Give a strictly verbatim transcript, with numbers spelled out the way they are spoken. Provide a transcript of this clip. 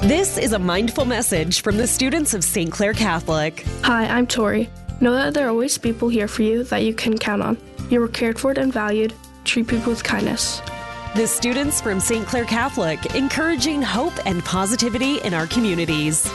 This is a mindful message from the students of Saint Clair Catholic. Hi, I'm Tori. Know that there are always people here for you that you can count on. You are cared for and valued. Treat people with kindness. The students from Saint Clair Catholic, encouraging hope and positivity in our communities.